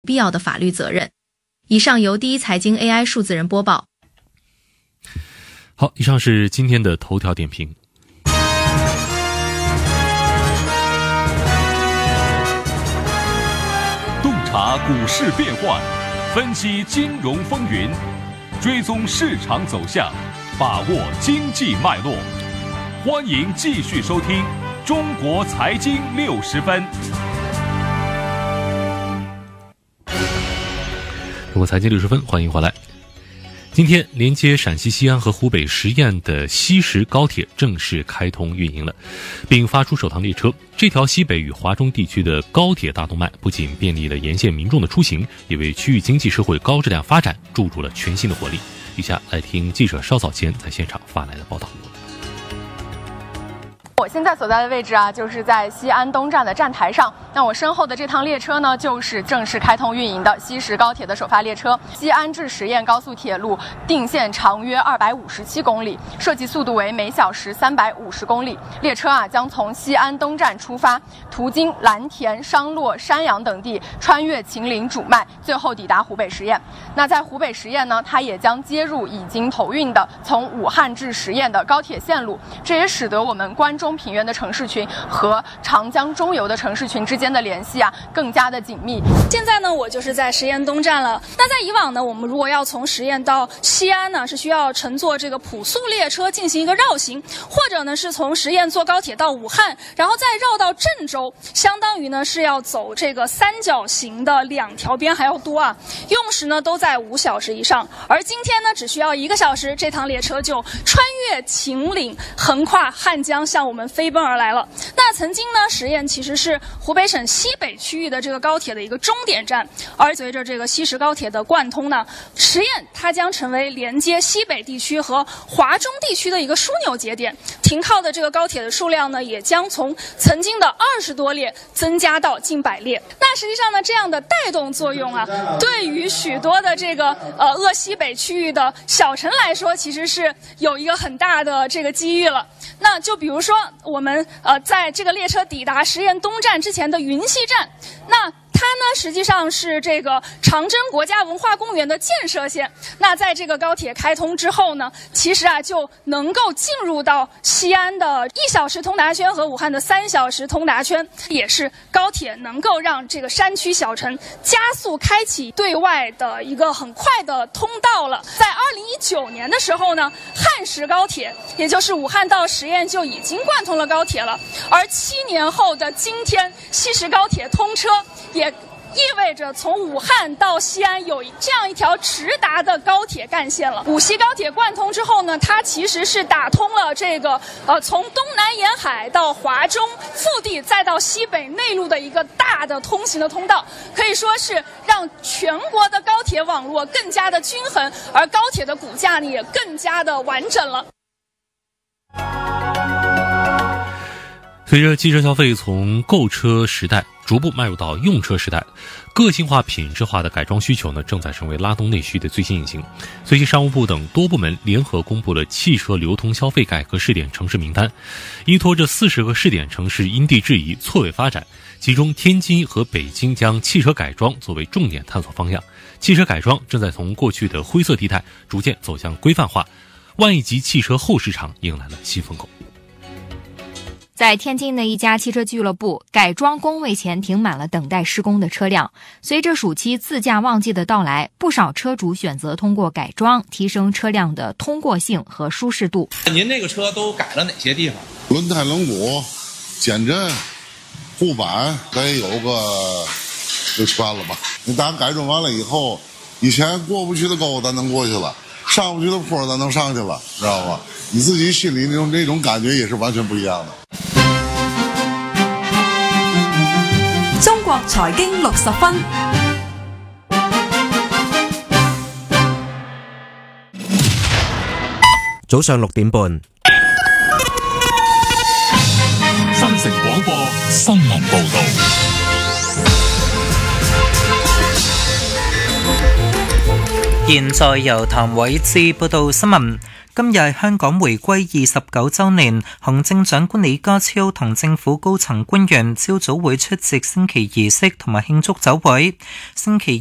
必要的法律责任。以上由第一财经 AI 数字人播报。 好，以上是今天的头条点评。 洞察股市变幻，分析金融风云，追踪市场走向，把握经济脉络。欢迎继续收听中国财经60分。 中国财经60分，欢迎回来。今天连接陕西西安和湖北十堰的西石高铁正式开通运营了，并发出首趟列车。这条西北与华中地区的高铁大动脉不仅便利了沿线民众的出行，也为区域经济社会高质量发展注入了全新的活力。以下来听记者稍早前在现场发来的报道。 我现在所在的位置就是在西安东站的站台上。那我身后的这趟列车呢，就是正式开通运营的西石高铁的首发列车。西安至十堰高速铁路定线长约257公里，设计速度为每小时350公里。列车将从西安东站出发，途经蓝田、商洛、山阳等地，穿越秦岭主脉，最后抵达湖北十堰。那在湖北十堰呢，它也将接入已经投运的从武汉至十堰的高铁线路，这也使得我们关中平原的城市群和长江中游的城市群之间的联系更加的紧密。 现在呢，我就是在十堰东站了。那在以往呢，我们如果要从十堰到西安呢，是需要乘坐这个普速列车进行一个绕行，或者呢是从十堰坐高铁到武汉，然后再绕到郑州，相当于呢是要走这个三角形的2条边还要多用时呢都在5小时以上。而今天呢，只需要1个小时，这趟列车就穿越秦岭，横跨汉江，向我们飞奔而来了。那曾经呢，十堰其实是湖北省西北区域的这个高铁的一个终点站，而随着这个西石高铁的贯通呢，十堰它将成为连接西北地区和华中地区的一个枢纽节点，停靠的这个高铁的数量呢，也将从曾经的20多列增加到近100列。那实际上呢，这样的带动作用对于许多的这个鄂西北区域的小城来说，其实是有一个很大的这个机遇了。那就比如说我们在这个列车抵达十堰东站之前的云溪站，那它呢实际上是这个长征国家文化公园的建设线。那在这个高铁开通之后呢，其实就能够进入到西安的1小时通达圈和武汉的3小时通达圈，也是高铁能够让这个山区小城加速开启对外的一个很快的通道了。在2019年的时候呢，汉石高铁也就是武汉到十堰就已经贯通了高铁了，而7年后的今天，西石高铁通车，也意味着从武汉到西安有这样一条直达的高铁干线了。武西高铁贯通之后呢，它其实是打通了这个从东南沿海到华中腹地再到西北内陆的一个大的通行的通道，可以说是让全国的高铁网络更加的均衡，而高铁的骨架呢也更加的完整了。 随着汽车消费从购车时代逐步迈入到用车时代，个性化品质化的改装需求呢，正在成为拉动内需的最新引擎。最近商务部等多部门联合公布了汽车流通消费改革试点城市名单，依托着40个试点城市因地制宜错位发展，其中天津和北京将汽车改装作为重点探索方向。汽车改装正在从过去的灰色地带逐渐走向规范化，万亿级汽车后市场迎来了新风口。 在天津的一家汽车俱乐部，改装工位前停满了等待施工的车辆。随着暑期自驾旺季的到来，不少车主选择通过改装提升车辆的通过性和舒适度。 您这个车都改了哪些地方？ 轮胎、轮毂、减震、护板，得有个6、7万了吧。你当改装完了以后，以前过不去的沟咱能过去了，上不去的坡咱能上去了，知道吧？你自己心里那种感觉也是完全不一样的。 中國財經60分， 早上6點半， 新城廣播新聞報道。 現在由譚偉志報道新聞。 今日係香港回歸29週年，行政長官李家超同政府高層官員朝早會出席升旗儀式同埋慶祝酒會。升旗